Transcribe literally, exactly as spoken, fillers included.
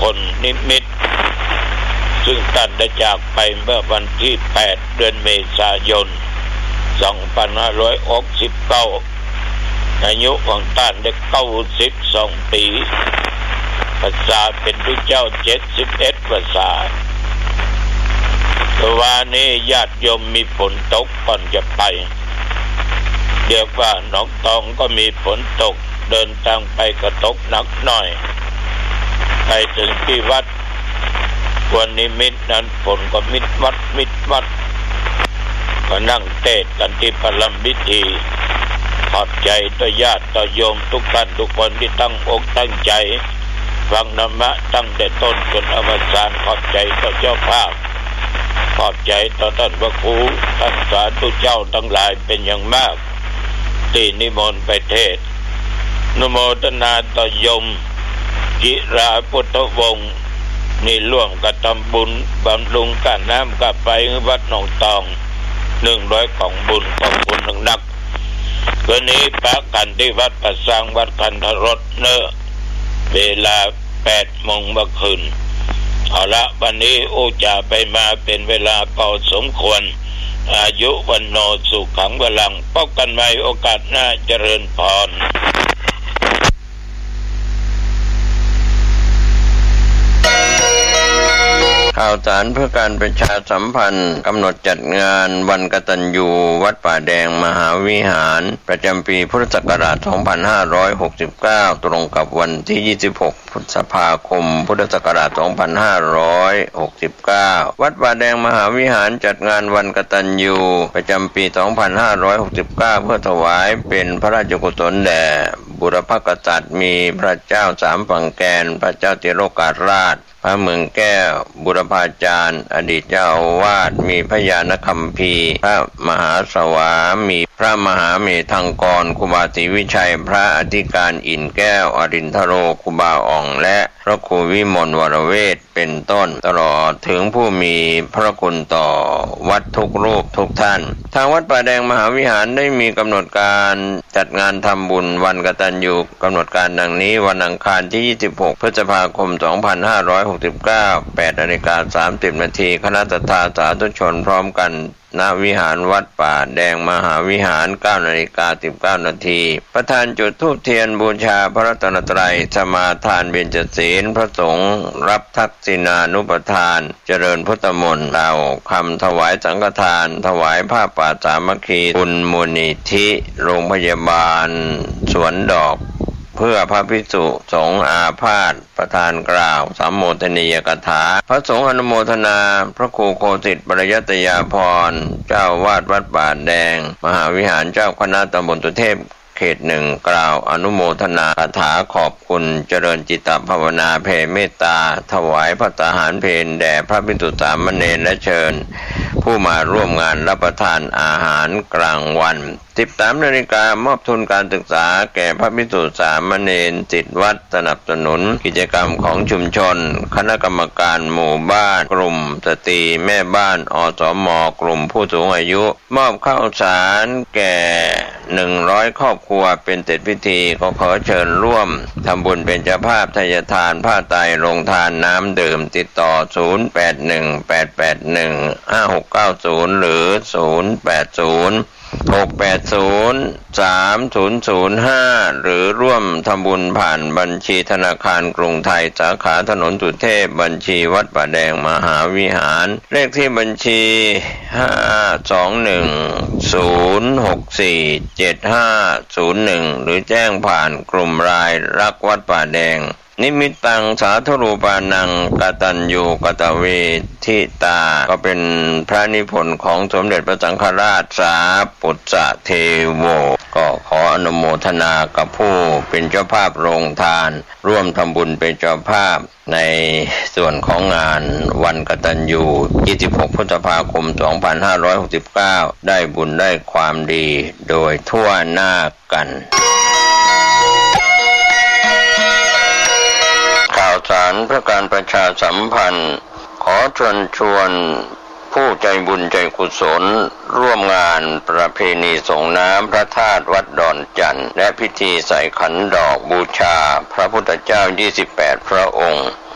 ลนิมิตรซึ่งท่านได้จากไปเมื่อวันที่แปดเดือนเมษายนสองพันห้าร้อยหกสิบเก้าอายุของท่านได้เก้าสิบสองปีพรรษาเป็นพระเจ้าเจ็ดสิบเอ็ดพรรษาแต่ว่านี้ญาติโยมมีฝนตกก่อนจะไปเรียกว่าหนองตองก็มีฝนตกเดินทางไปก็ตกหนักหน่อยไปถึงที่วัดควรนิมิตนั้นฝนก็มิดวัดมิดวัดก็นั่งเทศกันที่พระลำพิธีขอบใจต่อญาติต่อโยมทุกท่านทุกคนที่ตั้งอกตั้งใจฟังธรรมะตั้งแต่ต้นจนอวสานขอบใจต่อเจ้าภาพขอบใจต่อท่านพระครูท่านสาธุเจ้าทั้งหลายเป็นอย่างมากที่นิมนต์ไปเทศน์นโมทนาต่อโยมจิราพุทธวงศ์นี่ร่วมกับทำบุญบำรุงการน้ำกับไฟวัดหนองตองหนึ่งร้อยของบุญของบุญหนึ่งนักคืนนี้พระกันที่วัดประสังวัดคันธรสเนอเวลาแปดโมงเมื่อคืนเอาละวันนี้โอจาไปมาเป็นเวลาพอสมควรอายุวันโนสุขังพลังพบกันใหม่โอกาสหน้าเจริญพรข่าวสารเพื่อการประชาสัมพันธ์กำหนดจัดงานวันกตัญญูวัดป่าแดงมหาวิหารประจำปีพุทธศักราชสองพันห้าร้อยหกสิบเก้าตรงกับวันที่ยี่สิบหกพฤษภาคมพุทธศักราชสองพันห้าร้อยหกสิบเก้าวัดป่าแดงมหาวิหารจัดงานวันกตัญญูประจำปีสองพันห้าร้อยหกสิบเก้าเพื่อถวายเป็นพระราชกุศลแด่บุรพกษัตริย์มีพระเจ้าสามฝั่งแกนพระเจ้าติโรการาชพระเมืองแก้วบุรพาจารย์อดีตเจ้าอาวาสมีพระญาณคัมภีร์พระมหาสวามีพระมหาเมธังกรครูบาศรีวิชัยพระอธิการอิ่นแก้วอรินทโรครูบาอ่องและพระครูวิมลวรเวทเป็นต้นตลอดถึงผู้มีพระคุณต่อวัดทุกรูปทุกท่านทางวัดป่าแดงมหาวิหารได้มีกำหนดการจัดงานทำบุญวันกตัญญูกำหนดการดังนี้วันอังคารที่ยี่สิบหกพฤษภาคมสองพันห้าร้อยหกสิบเก้า แปดนาฬิกาสามสิบนาทีคณะศรัทธาสาธุชนพร้อมกันณวิหารวัดป่าแดงมหาวิหาร เก้านาฬิกาสิบเก้านาทีประธานจุดธูปเทียนบูชาพระรัตนตรัยสมาทานเบญจศีลพระสงฆ์รับทักษิณานุปทานเจริญพุทธมนต์กล่าวคำถวายสังฆทานถวายผ้าป่าสามัคคีบุญมูลนิธิโรงพยาบาลสวนดอกเพื่อพระภิกษุสงฆ์อาพาธประธานกล่าวสัมโมทนียกถาพระสงฆ์อนุโมทนาพระครูโคสิทธิ์ปริยัตยาภรณ์เจ้าวาดวัดป่าแดงมหาวิหารเจ้าคณะตำบลตุเทพเขตหนึ่งกล่าวอนุโมทนาคาถาขอบคุณเจริญจิตตภาวนาแผ่เมตตาถวายภัตตาหารเพลแด่พระภิกษุสามเณรและเชิญผู้มาร่วมงานรับประทานอาหารกลางวันสิบสามนาฬิกามอบทุนการศึกษาแก่พระภิกษุสามเณรศิษย์วัดสนับสนุนกิจกรรมของชุมชนคณะกรรมการหมู่บ้านกลุ่มสตรีแม่บ้านอสม.กลุ่มผู้สูงอายุมอบข้าวสารแก่หนึ่งร้อยครอบครัวเป็นเสร็จพิธีก็ขอเชิญร่วมทำบุญเป็นเจ้าภาพทายทานผ้าไตรโรงทานน้ำดื่มติดต่อศูนย์ แปด หนึ่ง แปด แปด หนึ่ง ห้า หก เก้า ศูนย์หรือศูนย์ แปด ศูนย์ หก แปด ศูนย์ สาม ศูนย์ ศูนย์ ห้าหรือร่วมทำบุญผ่านบัญชีธนาคารกรุงไทยสาขาถนนสุเทพบัญชีวัดป่าแดงมหาวิหารเลขที่บัญชีห้า สอง หนึ่ง ศูนย์ หก สี่ เจ็ด ห้า ศูนย์ หนึ่งหรือแจ้งผ่านกลุ่มไลน์รักวัดป่าแดงนิมิตตังสาธุรูปานังกตัญญูกตเวทิตาก็เป็นพระนิพนธ์ของสมเด็จพระสังฆราชสาปุตตะเทโวก็ขออนุโมทนากับผู้เป็นเจ้าภาพโรงทานร่วมทำบุญเป็นเจ้าภาพในส่วนของงานวันกตัญญูยี่สิบหกพฤษภาคมสองพันห้าร้อยหกสิบเก้าได้บุญได้ความดีโดยทั่วหน้ากันข่าวสารเพื่อการประชาสัมพันธ์ขอเชิญชวนผู้ใจบุญใจกุศลร่วมงานประเพณีส่งน้ำพระธาตุวัดดอนจันทร์และพิธีใส่ขันดอกบูชาพระพุทธเจ้ายี่สิบแปดพระองค์